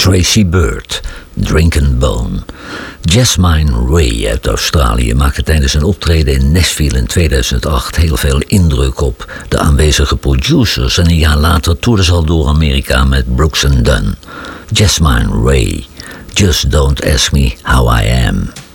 Tracy Byrd, Drink and Bone. Jasmine Ray uit Australië maakte tijdens een optreden in Nashville in 2008 heel veel indruk op de aanwezige producers en een jaar later toerde ze al door Amerika met Brooks and Dunn. Jasmine Ray, Just Don't Ask Me How I Am.